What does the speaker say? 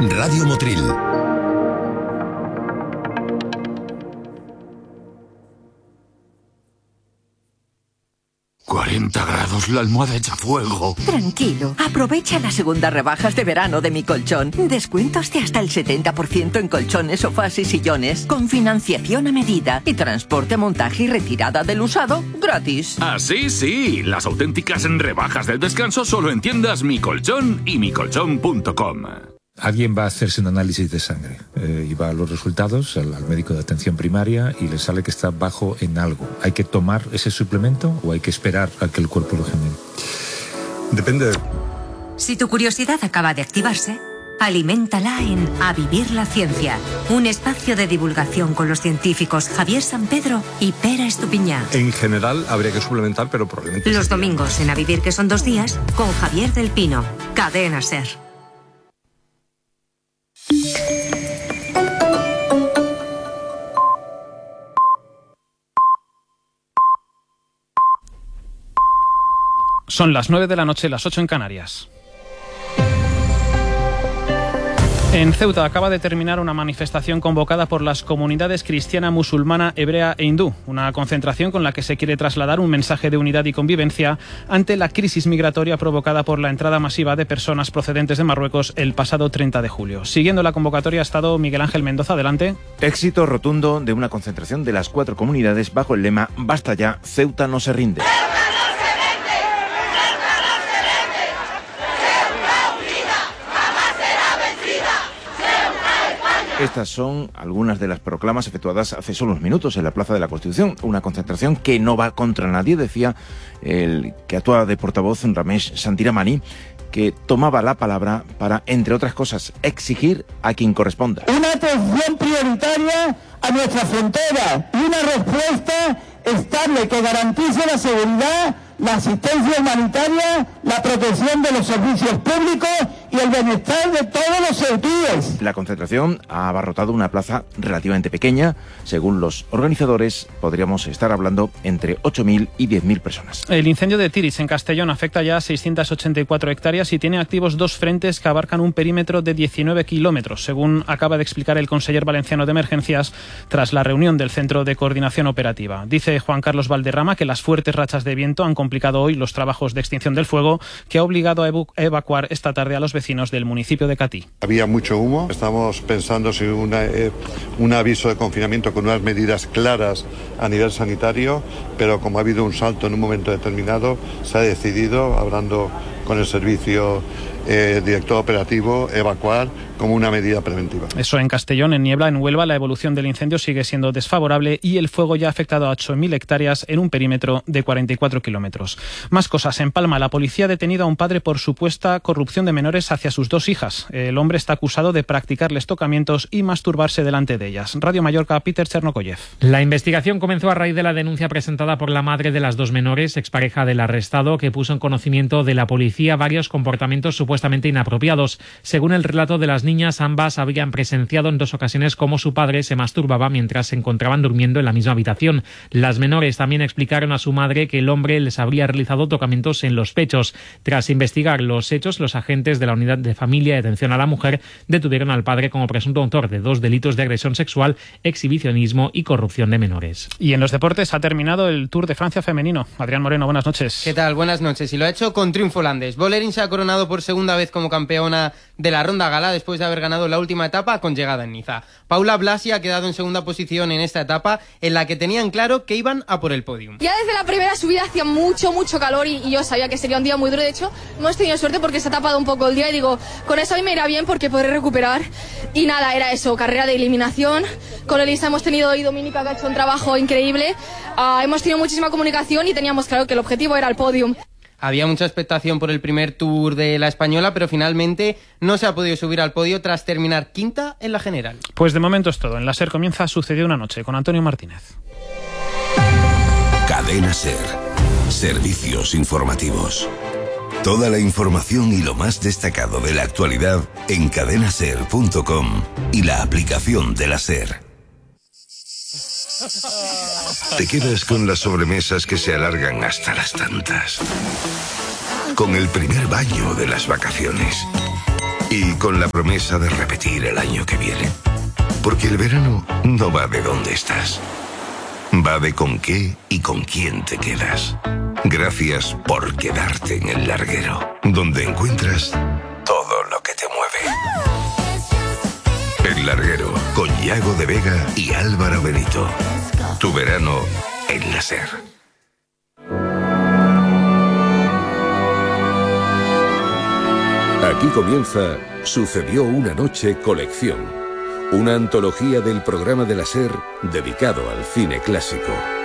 Radio Motril. ¡40 grados! La almohada echa fuego. Tranquilo, aprovecha las segundas rebajas de verano de Mi Colchón. Descuentos de hasta el 70% en colchones, sofás y sillones, con financiación a medida y transporte, montaje y retirada del usado gratis. Ah, sí, las auténticas rebajas del descanso solo en tiendas Mi Colchón y micolchón.com. Alguien va a hacerse un análisis de sangre y va a los resultados al médico de atención primaria y le sale que está bajo en algo. ¿Hay que tomar ese suplemento o hay que esperar a que el cuerpo lo genere? Depende. Si tu curiosidad acaba de activarse, aliméntala en A Vivir la Ciencia, un espacio de divulgación con los científicos Javier Sampedro y Pera Estupiñán. En general habría que suplementar, pero probablemente... Los domingos en A Vivir, que son 2 días, con Javier del Pino, Cadena SER. Son las 9 de la noche, las 8 en Canarias. En Ceuta acaba de terminar una manifestación convocada por las comunidades cristiana, musulmana, hebrea e hindú. Una concentración con la que se quiere trasladar un mensaje de unidad y convivencia ante la crisis migratoria provocada por la entrada masiva de personas procedentes de Marruecos el pasado 30 de julio. Siguiendo la convocatoria ha estado Miguel Ángel Mendoza. Adelante. Éxito rotundo de una concentración de las 4 comunidades bajo el lema «Basta ya, Ceuta no se rinde». Estas son algunas de las proclamas efectuadas hace solo unos minutos en la Plaza de la Constitución. Una concentración que no va contra nadie, decía el que actúa de portavoz Ramesh Santiramani, que tomaba la palabra para, entre otras cosas, exigir a quien corresponda. Una atención prioritaria a nuestra frontera y una respuesta estable que garantice la seguridad, la asistencia humanitaria, la protección de los servicios públicos y el bienestar de todos los ceutíes. La concentración ha abarrotado una plaza relativamente pequeña. Según los organizadores, podríamos estar hablando entre 8.000 y 10.000 personas. El incendio de Tiris, en Castellón, afecta ya a 684 hectáreas y tiene activos 2 frentes que abarcan un perímetro de 19 kilómetros, según acaba de explicar el conseller valenciano de Emergencias tras la reunión del Centro de Coordinación Operativa. Dice Juan Carlos Valderrama que las fuertes rachas de viento han complicado hoy los trabajos de extinción del fuego, que ha obligado a evacuar esta tarde a los vecinos del municipio de Catí. Había mucho humo. Estamos pensando si un aviso de confinamiento con unas medidas claras a nivel sanitario, pero como ha habido un salto en un momento determinado, se ha decidido, hablando con el servicio director operativo, evacuar como una medida preventiva. Eso en Castellón. En Niebla, en Huelva, la evolución del incendio sigue siendo desfavorable y el fuego ya ha afectado a 8.000 hectáreas en un perímetro de 44 kilómetros. Más cosas. En Palma, la policía ha detenido a un padre por supuesta corrupción de menores hacia sus 2 hijas. El hombre está acusado de practicarles tocamientos y masturbarse delante de ellas. Radio Mallorca, Peter Chernokoyev. La investigación comenzó a raíz de la denuncia presentada por la madre de las 2 menores, expareja del arrestado, que puso en conocimiento de la policía varios comportamientos supuestamente inapropiados. Según el relato de las niñas, ambas habían presenciado en 2 ocasiones cómo su padre se masturbaba mientras se encontraban durmiendo en la misma habitación. Las menores también explicaron a su madre que el hombre les habría realizado tocamientos en los pechos. Tras investigar los hechos, los agentes de la Unidad de Familia y Atención a la Mujer detuvieron al padre como presunto autor de 2 delitos de agresión sexual, exhibicionismo y corrupción de menores. Y en los deportes ha terminado el Tour de Francia femenino. Adrián Moreno, buenas noches. ¿Qué tal? Buenas noches. Y lo ha hecho con triunfo holandés. Vollering se ha coronado por segunda vez como campeona de la Ronda Gala después de haber ganado la última etapa con llegada en Niza. Paula Blasi ha quedado en segunda posición en esta etapa, en la que tenían claro que iban a por el podium. Ya desde la primera subida hacía mucho calor y yo sabía que sería un día muy duro. De hecho, hemos tenido suerte porque se ha tapado un poco el día y digo, con eso hoy me irá bien porque podré recuperar. Y nada, era eso, carrera de eliminación. Con Elisa hemos tenido hoy Dominica, que ha hecho un trabajo increíble. Hemos tenido muchísima comunicación y teníamos claro que el objetivo era el podium. Había mucha expectación por el primer Tour de la española, pero finalmente no se ha podido subir al podio tras terminar quinta en la general. Pues de momento es todo. En la SER comienza Sucedió una noche con Antonio Martínez. Cadena SER. Servicios informativos. Toda la información y lo más destacado de la actualidad en cadenaser.com y la aplicación de la SER. Te quedas con las sobremesas que se alargan hasta las tantas. Con el primer baño de las vacaciones. Y con la promesa de repetir el año que viene. Porque el verano no va de dónde estás. Va de con qué y con quién te quedas. Gracias por quedarte en El Larguero, donde encuentras todo lo que te mueve. El Larguero, con Yago de Vega y Álvaro Benito. Tu verano en la SER. Aquí comienza Sucedió una noche colección, una antología del programa de la SER dedicado al cine clásico.